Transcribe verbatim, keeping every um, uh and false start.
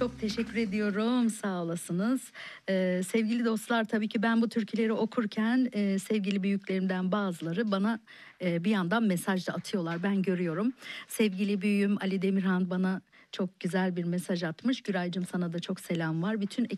Çok teşekkür ediyorum. Sağ olasınız. Eee, sevgili dostlar, tabii ki ben bu türküleri okurken eee, sevgili büyüklerimden bazıları bana eee, bir yandan mesaj da atıyorlar. Ben görüyorum. Sevgili büyüğüm Ali Demirhan bana çok güzel bir mesaj atmış. Güraycığım, sana da çok selam var. Bütün